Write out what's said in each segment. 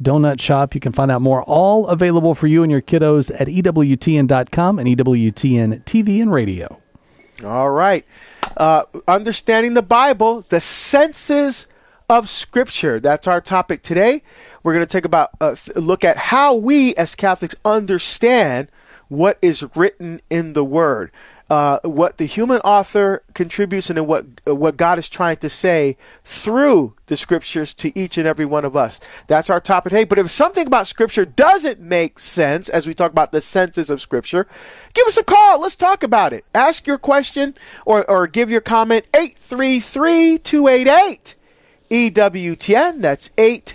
donut shop. You can find out more, all available for you and your kiddos at EWTN.com and EWTN TV and radio. All right. Understanding the Bible, the senses of Scripture. That's our topic today. We're going to take a look at how we as Catholics understand what is written in the Word, what the human author contributes, and then what God is trying to say through the Scriptures to each and every one of us. That's our topic today. But if something about Scripture doesn't make sense, as we talk about the senses of Scripture, give us a call. Let's talk about it. Ask your question or give your comment. 833-288 EWTN. That's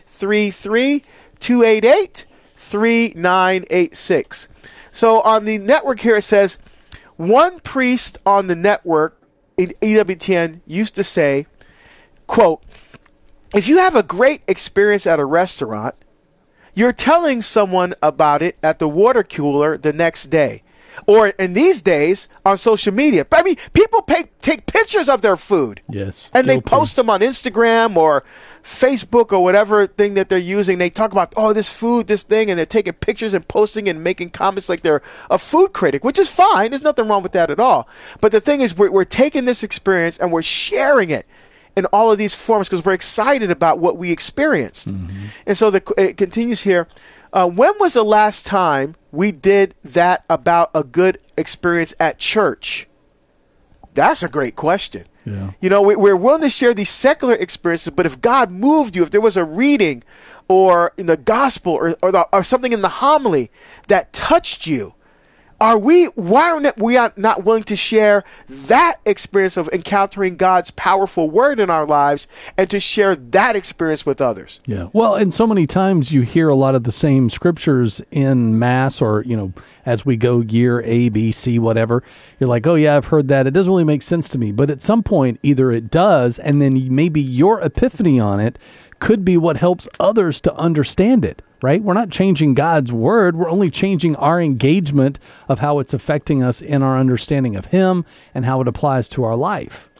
833-288-3986. So on the network here, it says, one priest on the network in EWTN used to say, quote, if you have a great experience at a restaurant, you're telling someone about it at the water cooler the next day. Or in these days on social media. I mean, people take pictures of their food. Yes. And they post them on Instagram or Facebook or whatever thing that they're using. They talk about, oh, this food, this thing, and they're taking pictures and posting and making comments like they're a food critic, which is fine. There's nothing wrong with that at all. But the thing is, we're taking this experience and we're sharing it in all of these forms because we're excited about what we experienced. Mm-hmm. And so it continues here. When was the last time we did that about a good experience at church? That's a great question. Yeah. You know, we're willing to share these secular experiences, but if God moved you, if there was a reading or in the gospel or something in the homily that touched you, why are we not willing to share that experience of encountering God's powerful word in our lives and to share that experience with others? Yeah. Well, and so many times you hear a lot of the same scriptures in Mass or, as we go year A, B, C, whatever. You're like, oh, yeah, I've heard that. It doesn't really make sense to me. But at some point, either it does, and then maybe your epiphany on it could be what helps others to understand it. Right? We're not changing God's word. We're only changing our engagement of how it's affecting us in our understanding of Him and how it applies to our life.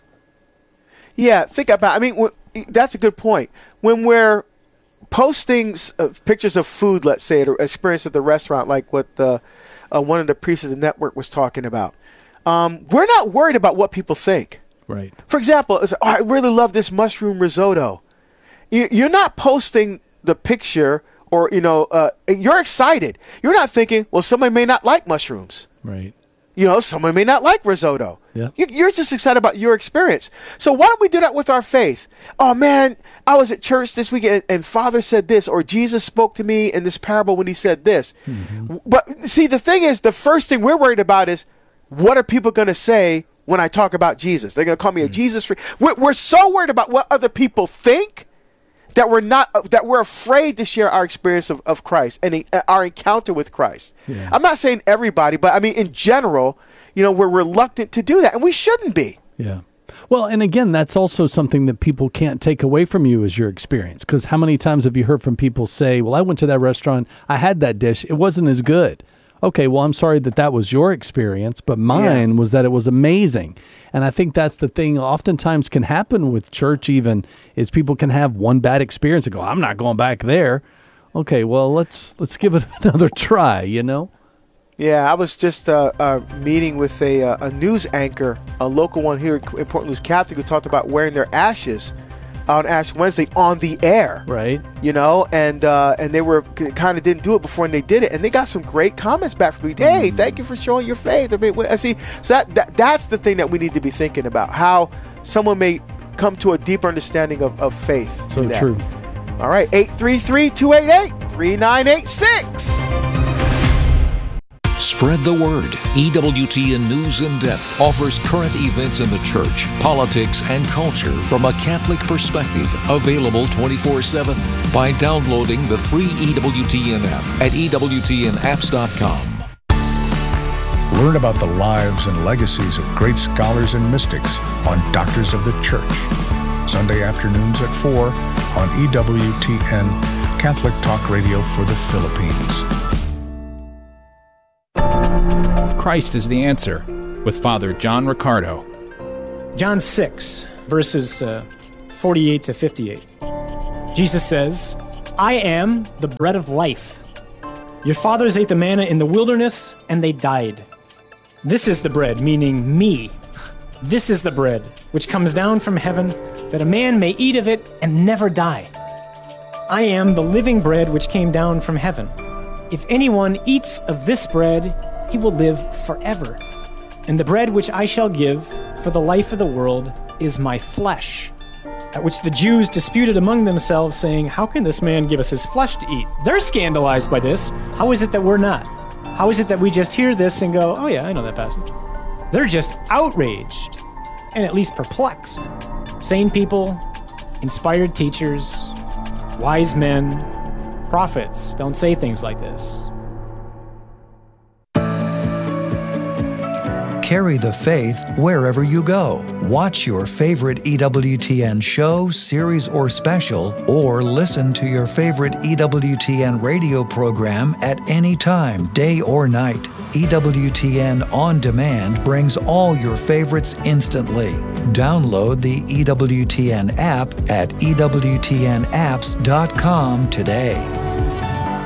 Yeah, think about that's a good point. When we're posting pictures of food, let's say, or experience at the restaurant, like what one of the priests of the network was talking about, we're not worried about what people think. Right. For example, I really love this mushroom risotto. You're not posting the picture or, you're excited. You're not thinking, well, someone may not like mushrooms. Right. Someone may not like risotto. Yeah. You're just excited about your experience. So why don't we do that with our faith? Oh, man, I was at church this weekend and Father said this, or Jesus spoke to me in this parable when He said this. Mm-hmm. But see, the thing is, the first thing we're worried about is, what are people going to say when I talk about Jesus? They're going to call me a Jesus freak. We're so worried about what other people think that we're afraid to share our experience of Christ and our encounter with Christ. Yeah. I'm not saying everybody, but in general, we're reluctant to do that, and we shouldn't be. Yeah. Well, and again, that's also something that people can't take away from you as your experience, because how many times have you heard from people say, well, I went to that restaurant, I had that dish, it wasn't as good. Okay, well, I'm sorry that was your experience, but mine was that it was amazing. And I think that's the thing oftentimes can happen with church even, is people can have one bad experience and go, I'm not going back there. Okay, well, let's give it another try, Yeah, I was just meeting with a news anchor, a local one here in Port Louis Catholic, who talked about wearing their ashes on Ash Wednesday on the air, right? And they were kind of didn't do it before, and they did it, and they got some great comments back from me. Hey, thank you for showing your faith. I see. So that's the thing that we need to be thinking about: how someone may come to a deeper understanding of faith. So true. All right, 833-288-3986. Spread the word. EWTN News in Depth offers current events in the church, politics, and culture from a Catholic perspective. Available 24/7 by downloading the free EWTN app at EWTNapps.com. Learn about the lives and legacies of great scholars and mystics on Doctors of the Church. Sunday afternoons at 4 on EWTN, Catholic Talk Radio for the Philippines. Christ is the answer, with Father John Riccardo. John 6, verses 48 to 58. Jesus says, I am the bread of life. Your fathers ate the manna in the wilderness, and they died. This is the bread, meaning me. This is the bread which comes down from heaven, that a man may eat of it and never die. I am the living bread which came down from heaven. If anyone eats of this bread, he will live forever. And the bread which I shall give for the life of the world is my flesh. At which the Jews disputed among themselves, saying, how can this man give us his flesh to eat? They're scandalized by this. How is it that we're not? How is it that we just hear this and go, oh yeah, I know that passage? They're just outraged and at least perplexed. Sane people, inspired teachers, wise men, prophets don't say things like this. Carry the faith wherever you go. Watch your favorite EWTN show, series, or special, or listen to your favorite EWTN radio program at any time, day or night. EWTN On Demand brings all your favorites instantly. Download the EWTN app at EWTNapps.com today.